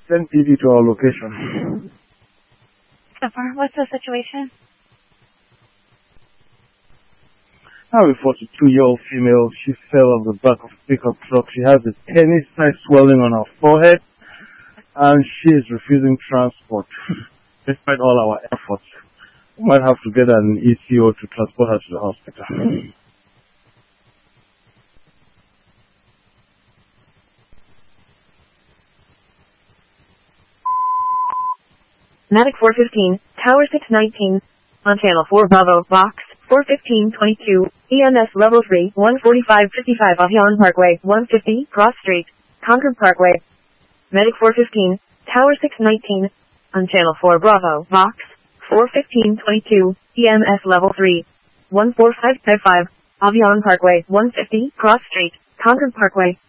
Send PD to our location. What's the situation? Now a 42-year-old female, she fell off the back of a pickup truck. She has a tennis-sized swelling on her forehead, and she is refusing transport despite all our efforts. We might have to get an ECO to transport her to the hospital. Medic 415, Tower 619, on Channel 4 Bravo, Box 41522, EMS Level 3, 14555 Avion Parkway, 150, Cross Street, Concord Parkway. Medic 415, Tower 619, on Channel 4 Bravo, Box 41522, EMS Level 3, 14555 Avion Parkway, 150, Cross Street, Concord Parkway.